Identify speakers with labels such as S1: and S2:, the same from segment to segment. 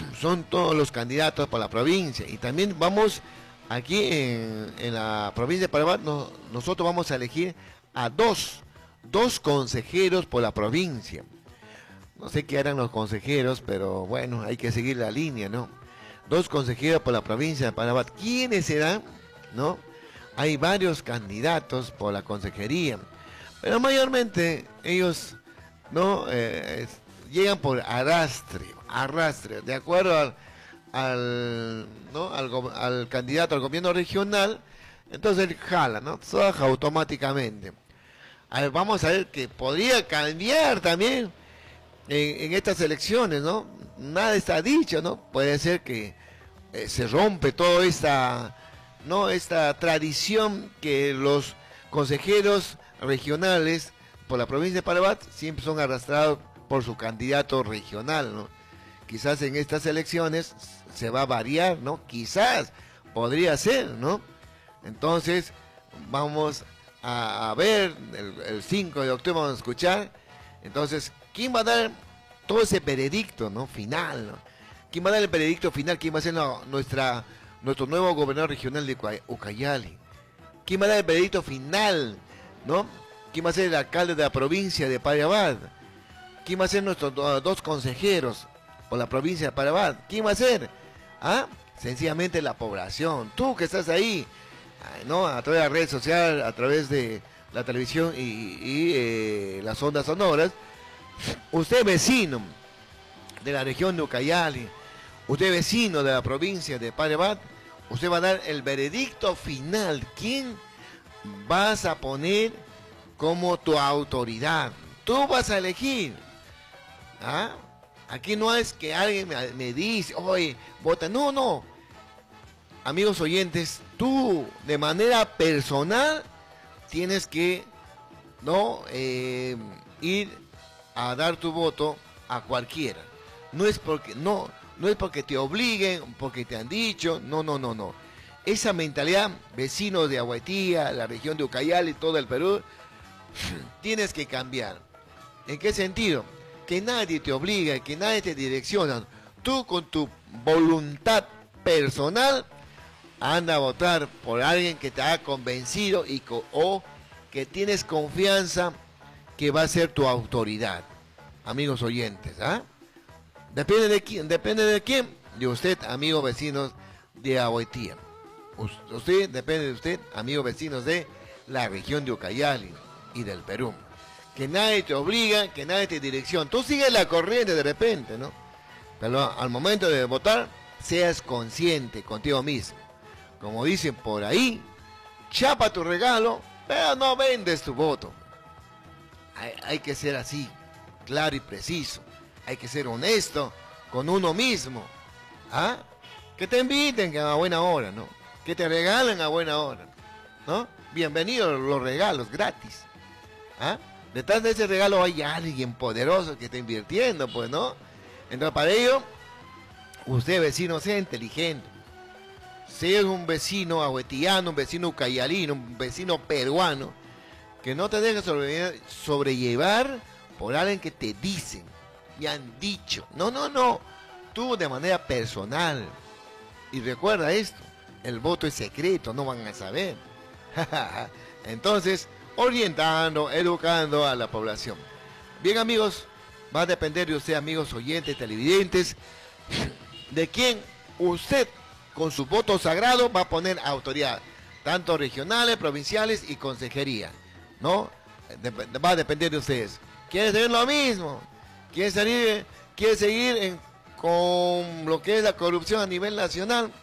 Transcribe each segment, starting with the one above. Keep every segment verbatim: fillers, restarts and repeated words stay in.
S1: son todos los candidatos por la provincia. Y también vamos aquí en, en la provincia de Paraguay, no, nosotros vamos a elegir a dos, dos consejeros por la provincia. No sé qué harán los consejeros, pero bueno, hay que seguir la línea, ¿no? Dos consejeros por la provincia de Paraguay. ¿Quiénes serán? ¿No? Hay varios candidatos por la consejería, pero mayormente ellos no eh, llegan por arrastre, arrastre, de acuerdo al, al, ¿no? al, al candidato al gobierno regional, entonces él jala, ¿no? Soja automáticamente. A ver, vamos a ver que podría cambiar también en, en estas elecciones, ¿no? Nada está dicho, ¿no? Puede ser que eh, se rompe toda esta, ¿no? esta tradición que los consejeros regionales por la provincia de Paraguay siempre son arrastrados por su candidato regional, ¿no? Quizás en estas elecciones se va a variar, ¿no? Quizás podría ser, ¿no? Entonces vamos a, a ver el, el cinco de octubre vamos a escuchar. Entonces, ¿quién va a dar todo ese veredicto, ¿no? Final, ¿no? ¿Quién va a dar el veredicto final? ¿Quién va a ser no, nuestra, nuestro nuevo gobernador regional de Ucayali? ¿Quién va a dar el veredicto final, ¿no? ¿Quién va a ser el alcalde de la provincia de Paraguay? ¿Quién va a ser nuestros dos consejeros por la provincia de Paraguay? ¿Quién va a ser? ¿Ah? Sencillamente la población. Tú que estás ahí, ¿no? A través de las redes sociales, a través de la televisión y, y eh, las ondas sonoras. Usted vecino de la región de Ucayali, usted vecino de la provincia de Paraguay, usted va a dar el veredicto final. ¿Quién vas a poner como tu autoridad? Tú vas a elegir. ¿Ah? Aquí no es que alguien me, me dice, oye, vota. No, no. Amigos oyentes, tú de manera personal tienes que no eh, ir a dar tu voto a cualquiera. No es porque no, no es porque te obliguen, porque te han dicho, no, no, no, no. Esa mentalidad, vecinos de Aguaitía, la región de Ucayali, todo el Perú, tienes que cambiar. ¿En qué sentido? Que nadie te obliga, que nadie te direcciona. Tú con tu voluntad personal anda a votar por alguien que te ha convencido y co o que tienes confianza que va a ser tu autoridad. Amigos oyentes, ¿ah? Depende de quién, depende de quién, de usted, amigos vecinos de Aguaitía. Usted, depende de usted, amigos vecinos de la región de Ucayali y del Perú. Que nadie te obliga, que nadie te direcciona. Tú sigues la corriente de repente, ¿no? Pero al momento de votar, seas consciente contigo mismo. Como dicen por ahí, chapa tu regalo, pero no vendes tu voto. Hay, hay que ser así, claro y preciso. Hay que ser honesto con uno mismo. ¿Ah? Que te inviten a buena hora, ¿no? Que te regalen a buena hora, ¿no? Bienvenidos los regalos gratis. ¿Ah? Detrás de ese regalo hay alguien poderoso que está invirtiendo, pues, ¿no? Entonces, para ello, usted, vecino, sea inteligente. Sea un vecino aguetiano, un vecino ucayalino, un vecino peruano, que no te deje sobre, sobrellevar por alguien que te dicen, me han dicho. No, no, no. Tú de manera personal. Y recuerda esto, el voto es secreto, no van a saber. Entonces, orientando, educando a la población. Bien, amigos, va a depender de usted, amigos oyentes, televidentes, de quién usted con su voto sagrado va a poner autoridad, tanto regionales, provinciales y consejería, ¿no? De, va a depender de ustedes. ¿Quieren seguir lo mismo? ¿Quieren salir, quieren seguir en, con lo que es la corrupción a nivel nacional?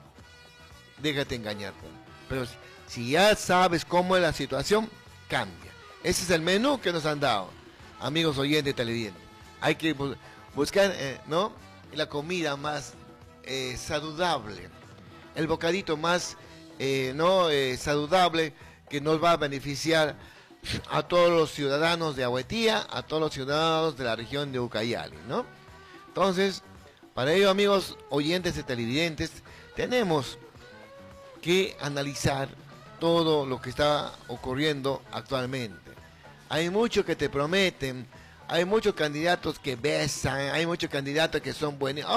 S1: Déjate engañar. Pero si ya sabes cómo es la situación, cambia. Ese es el menú que nos han dado, amigos oyentes televidentes. Hay que bu buscar, eh, ¿no? La comida más eh, saludable, el bocadito más, eh, ¿no? Eh, saludable que nos va a beneficiar a todos los ciudadanos de Aguaitía, a todos los ciudadanos de la región de Ucayali, ¿no? Entonces, para ello, amigos oyentes y televidentes, tenemos que analizar todo lo que está ocurriendo actualmente. Hay muchos que te prometen, hay muchos candidatos que besan, hay muchos candidatos que son buenos.